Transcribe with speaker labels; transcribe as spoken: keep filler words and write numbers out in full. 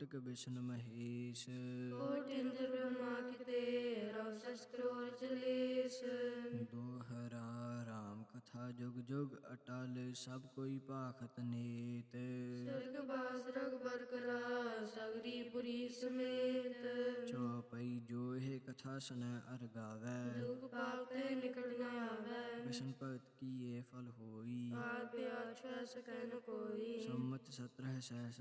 Speaker 1: ਕੋਟਿਕ ਵਿਸ਼ਨ ਮਹੇਸ਼।
Speaker 2: ਕੋਟਿ ਇੰਦਰ ਬ੍ਰਹਮਾ ਕੀਤੇ, ਰਵ ਸਸ ਕਰੋੜ ਚਾਲੀਸ।
Speaker 1: ਦੋਹਰਾ ਰਾਮ ਕਥਾ ਜੁਗ ਜੁਗ ਅਟਲ, ਸਭ ਕੋਈ ਭਾਖਤ ਨੀਤ।
Speaker 2: ਸ੍ਵਰਗ ਬਾਸ ਰਗਬਰ ਕਰਾ, ਸਗਰੀ ਪੁਰੀ ਸਮੇਤ।
Speaker 1: ਚੌਪਈ ਜੋ ਇਹ ਕਥਾ ਸੁਨੈ ਅਰ ਗਾਵੈ,
Speaker 2: ਦੁਖ ਪਾਪ ਤੇ ਨਿਕਟ ਨ ਆਵੈ।
Speaker 1: ਵਿਸ਼ਨ ਭਗਤ ਕੀ ਇਹ ਫਲ ਹੋਈ,
Speaker 2: ਆਦ ਬਿਆਛੈ ਸਕੈ ਨ ਕੋਈ।
Speaker 1: ਸੰਮਤ ਸਤਰਹ ਸਹਿਸ